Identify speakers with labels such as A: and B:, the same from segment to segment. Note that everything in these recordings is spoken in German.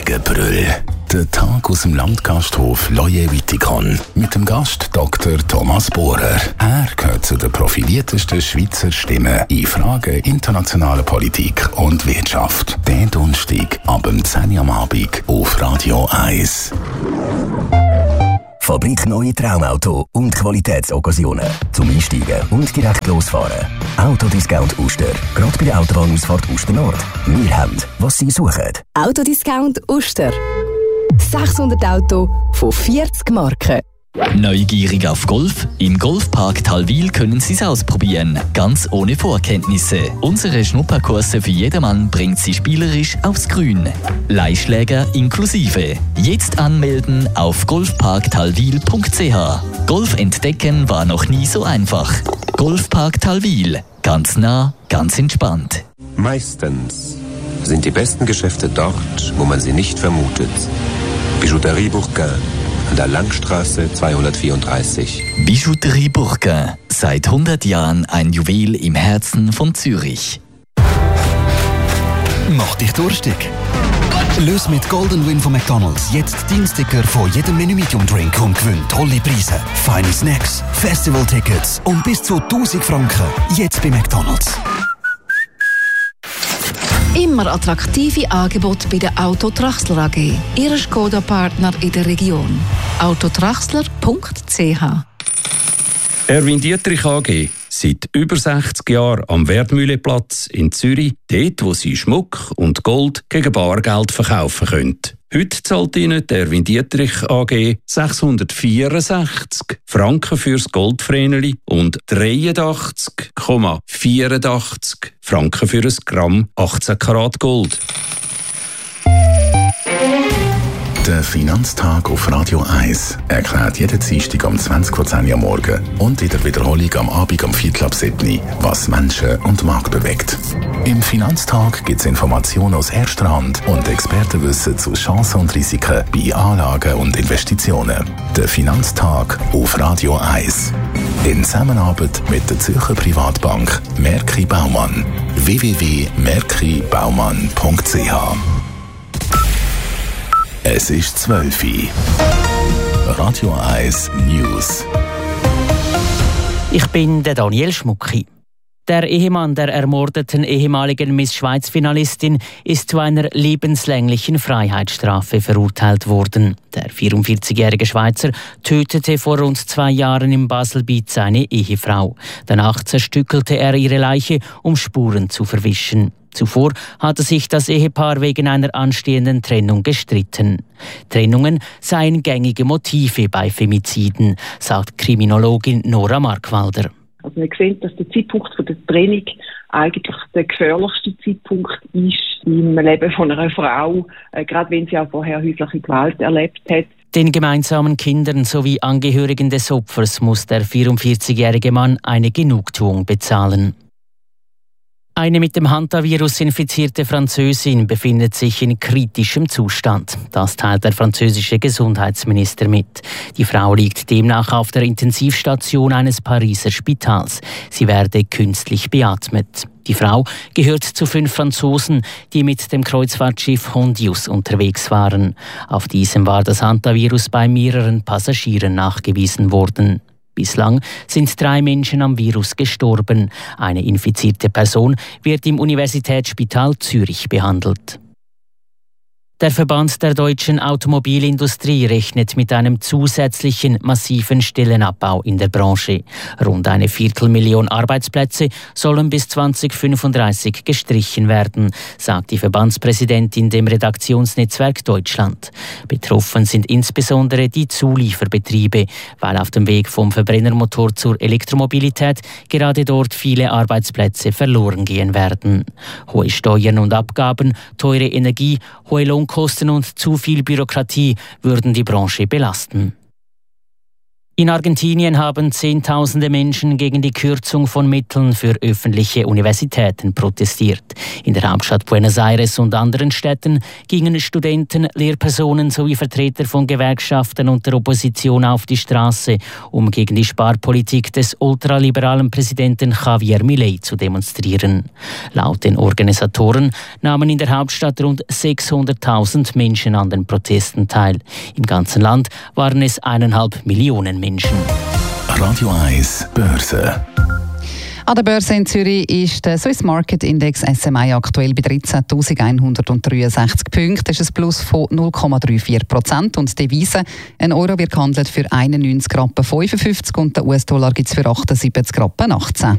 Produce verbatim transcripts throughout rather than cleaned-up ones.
A: Gegenbrüll. Der Tag aus dem Landgasthof Loyer Viticon mit dem Gast Doktor Thomas Bohrer. Er gehört zu den profiliertesten Schweizer Stimmen in Fragen internationaler Politik und Wirtschaft. Den Donnerstag ab dem zehn Uhr am Abend auf Radio eins.
B: Fabrik Neue Traumauto und Qualitätsoccasionen. Zum Einsteigen und direkt losfahren. Autodiscount Uster. Gerade bei der Autobahnausfahrt Uster Nord. Wir haben, was Sie suchen.
C: Autodiscount Uster. sechshundert Autos von vierzig Marken.
D: Neugierig auf Golf? Im Golfpark Talwil können Sie es ausprobieren, ganz ohne Vorkenntnisse. Unsere Schnupperkurse für jedermann bringt Sie spielerisch aufs Grün. Leihschläger inklusive. Jetzt anmelden auf golfparktalwil punkt c h. Golf entdecken war noch nie so einfach. Golfpark Talwil. Ganz nah, ganz entspannt.
E: Meistens sind die besten Geschäfte dort, wo man sie nicht vermutet. Bijouterie Bourquin. An der Langstraße zweihundertvierunddreißig.
D: Bijouterie Bourquin. Seit hundert Jahren ein Juwel im Herzen von Zürich.
F: Mach dich durstig. Löse mit Golden Win von McDonald's jetzt deinen Sticker von jedem Menü Medium Drink und gewinn tolle Preise, feine Snacks, Festival-Tickets und bis zu tausend Franken. Jetzt bei McDonald's.
C: Immer attraktive Angebote bei der Auto Traxler A G. Ihr Skoda-Partner in der Region. autotraxler punkt c h.
G: Erwin Dietrich A G. Seit über sechzig Jahren am Wertmühleplatz in Zürich, dort wo Sie Schmuck und Gold gegen Bargeld verkaufen können. Heute zahlt Ihnen der Erwin Dietrich A G sechshundertvierundsechzig Franken fürs Goldvreneli und dreiundachtzig Komma vierundachtzig Franken für ein Gramm achtzehn Karat Gold.
A: Der Finanztag auf Radio eins erklärt jeden Dienstag um zwanzig Uhr zehn am Morgen und in der Wiederholung am Abend um Viertel ab sieben, was Menschen und Markt bewegt. Im Finanztag gibt es Informationen aus erster Hand und Expertenwissen zu Chancen und Risiken bei Anlagen und Investitionen. Der Finanztag auf Radio eins. In Zusammenarbeit mit der Zürcher Privatbank Merki Baumann. w w w punkt merki baumann punkt c h. Es ist zwölf Uhr. Radio eins News.
H: Ich bin der Daniel Schmucki. Der Ehemann der ermordeten ehemaligen Miss Schweiz-Finalistin ist zu einer lebenslänglichen Freiheitsstrafe verurteilt worden. Der vierundvierzigjährige Schweizer tötete vor rund zwei Jahren in Baselbiet seine Ehefrau. Danach zerstückelte er ihre Leiche, um Spuren zu verwischen. Zuvor hatte sich das Ehepaar wegen einer anstehenden Trennung gestritten. Trennungen seien gängige Motive bei Femiziden, sagt Kriminologin Nora Markwalder.
I: Also wir sehen, dass der Zeitpunkt der Trennung eigentlich der gefährlichste Zeitpunkt ist im Leben von einer Frau, äh, gerade wenn sie auch vorher häusliche Gewalt erlebt hat.
H: Den gemeinsamen Kindern sowie Angehörigen des Opfers muss der vierundvierzigjährige Mann eine Genugtuung bezahlen. Eine mit dem Hantavirus infizierte Französin befindet sich in kritischem Zustand. Das teilt der französische Gesundheitsminister mit. Die Frau liegt demnach auf der Intensivstation eines Pariser Spitals. Sie werde künstlich beatmet. Die Frau gehört zu fünf Franzosen, die mit dem Kreuzfahrtschiff Hondius unterwegs waren. Auf diesem war das Hantavirus bei mehreren Passagieren nachgewiesen worden. Bislang sind drei Menschen am Virus gestorben. Eine infizierte Person wird im Universitätsspital Zürich behandelt. Der Verband der deutschen Automobilindustrie rechnet mit einem zusätzlichen massiven Stellenabbau in der Branche. Rund eine Viertelmillion Arbeitsplätze sollen bis zweitausendfünfunddreißig gestrichen werden, sagt die Verbandspräsidentin dem Redaktionsnetzwerk Deutschland. Betroffen sind insbesondere die Zulieferbetriebe, weil auf dem Weg vom Verbrennermotor zur Elektromobilität gerade dort viele Arbeitsplätze verloren gehen werden. Hohe Steuern und Abgaben, teure Energie, hohe Lohnkosten und zu viel Bürokratie würden die Branche belasten. In Argentinien haben Zehntausende Menschen gegen die Kürzung von Mitteln für öffentliche Universitäten protestiert. In der Hauptstadt Buenos Aires und anderen Städten gingen Studenten, Lehrpersonen sowie Vertreter von Gewerkschaften und der Opposition auf die Straße, um gegen die Sparpolitik des ultraliberalen Präsidenten Javier Milei zu demonstrieren. Laut den Organisatoren nahmen in der Hauptstadt rund sechshunderttausend Menschen an den Protesten teil. Im ganzen Land waren es eineinhalb Millionen Menschen.
A: Radio eins Börse.
C: An der Börse in Zürich ist der Swiss Market Index S M I aktuell bei dreizehntausendeinhundertdreiundsechzig Punkten. Das ist ein Plus von null Komma vierunddreißig Prozent. Und die Devise, ein Euro wird gehandelt für einundneunzig Rappen fünfundfünfzig und den U S-Dollar gibt es für achtundsiebzig Rappen achtzehn.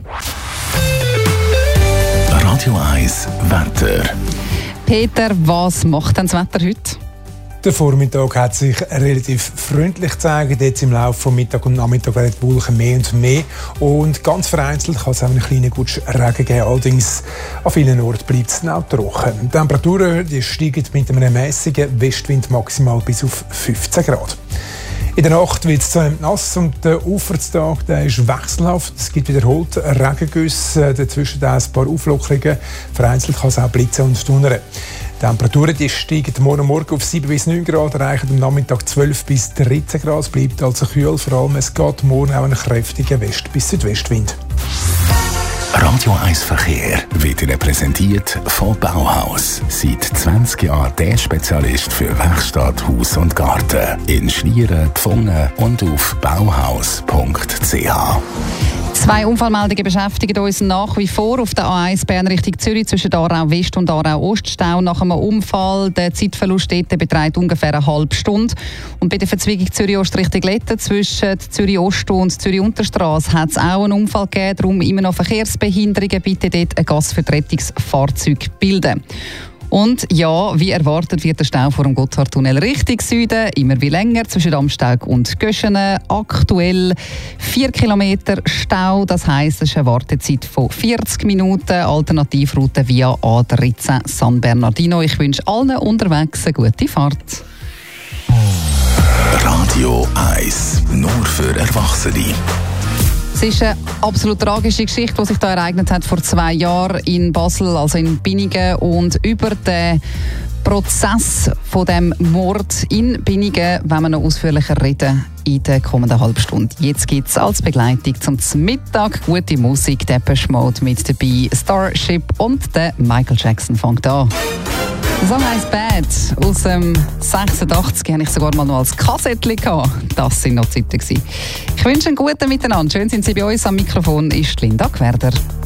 A: Radio eins Wetter.
C: Peter, was macht denn das Wetter heute?
J: Der Vormittag hat sich relativ freundlich gezeigt. Jetzt im Laufe des Mittag und Nachmittag werden die Wolken mehr und mehr. Und ganz vereinzelt kann es auch einen kleinen Gutsch Regen geben. Allerdings an vielen Orten bleibt es auch trocken. Die Temperaturen die steigen mit einem mäßigen Westwind maximal bis auf fünfzehn Grad. In der Nacht wird es zunehmend nass und der Ufertag der ist wechselhaft. Es gibt wiederholt Regengüsse, dazwischen ein paar Auflockerungen. Vereinzelt kann es auch blitzen und donnern. Die Temperaturen die steigen morgen Morgen auf sieben bis neun Grad, erreichen am Nachmittag zwölf bis dreizehn Grad. Es bleibt also kühl, vor allem es geht morgen auch ein kräftiger West- bis Südwestwind.
A: Radio eins Verkehr wird Ihnen präsentiert von Bauhaus. Seit zwanzig Jahren der Spezialist für Werkstatt, Haus und Garten. In Schlieren, Pfungen und auf bauhaus punkt c h.
C: Zwei Unfallmeldungen beschäftigen uns nach wie vor auf der A eins Bern Richtung Zürich zwischen Aarau West und Aarau Oststau. Nach einem Unfall, der Zeitverlust dort beträgt ungefähr eine halbe Stunde. Und bei der Verzweigung Zürich Ost Richtung Letten zwischen Zürich Ost und Zürich Unterstrasse hat es auch einen Unfall gegeben. Darum immer noch Verkehrsbehinderungen. Bitte dort ein Gas für die Rettungsfahrzeuge bilden. Und ja, wie erwartet wird der Stau vor dem Gotthardtunnel Richtung Süden immer wie länger zwischen Amsteg und Göschenen. Aktuell vier Kilometer Stau, das heisst, es ist eine Wartezeit von vierzig Minuten. Alternativroute via A dreizehn San Bernardino. Ich wünsche allen unterwegs eine gute Fahrt.
A: Radio eins, nur für Erwachsene.
C: Es ist eine absolut tragische Geschichte, die sich da ereignet hat vor zwei Jahren in Basel, also in Binningen. Und über den Prozess von dem Mord in Binningen wollen wir noch ausführlicher reden in der kommenden halben Stunde. Jetzt gibt es als Begleitung zum Mittag gute Musik, Depeche Mode mit dabei, Starship und der Michael Jackson fängt an. Der Song heisst Bad. Aus dem sechsundachtzig hatte ich sogar mal noch als Kassettchen gehabt. Das waren noch Zeiten. Ich wünsche einen guten Miteinander. Schön sind Sie bei uns. Am Mikrofon ist Linda Gwerder.